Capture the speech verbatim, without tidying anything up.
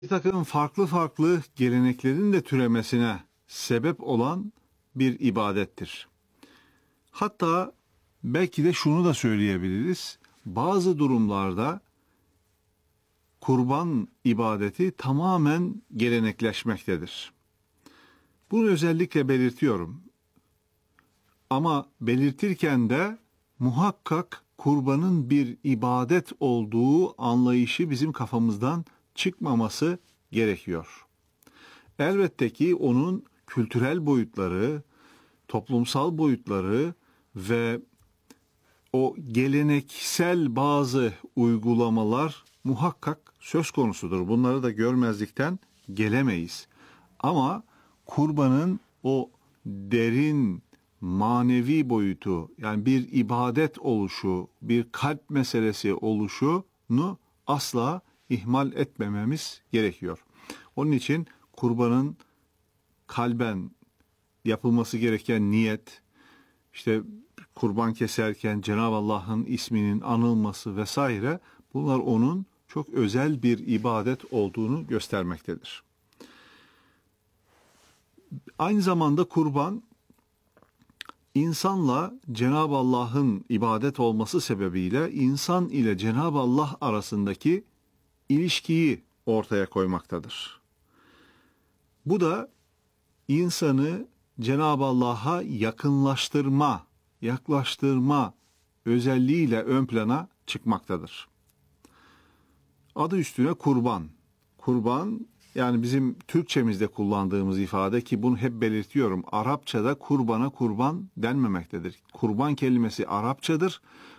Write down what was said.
Bir takım farklı farklı geleneklerin de türemesine sebep olan bir ibadettir. Hatta belki de şunu da söyleyebiliriz. Bazı durumlarda kurban ibadeti tamamen gelenekleşmektedir. Bunu özellikle belirtiyorum. Ama belirtirken de muhakkak kurbanın bir ibadet olduğu anlayışı bizim kafamızdan çıkmaması gerekiyor. Elbette ki onun kültürel boyutları, toplumsal boyutları ve o geleneksel bazı uygulamalar muhakkak söz konusudur. Bunları da görmezlikten gelemeyiz. Ama kurbanın o derin manevi boyutu, yani bir ibadet oluşu, bir kalp meselesi oluşunu asla ihmal etmememiz gerekiyor. Onun için kurbanın kalben yapılması gereken niyet, işte kurban keserken Cenab-ı Allah'ın isminin anılması vesaire, bunlar onun çok özel bir ibadet olduğunu göstermektedir. Aynı zamanda kurban, insanla Cenab-ı Allah'ın ibadet olması sebebiyle insan ile Cenab-ı Allah arasındaki ilişkiyi ortaya koymaktadır. Bu da insanı Cenab-ı Allah'a yakınlaştırma, yaklaştırma özelliğiyle ön plana çıkmaktadır. Adı üstüne kurban. Kurban, yani bizim Türkçemizde kullandığımız ifade, ki bunu hep belirtiyorum. Arapçada kurbana kurban denmemektedir. Kurban kelimesi Arapçadır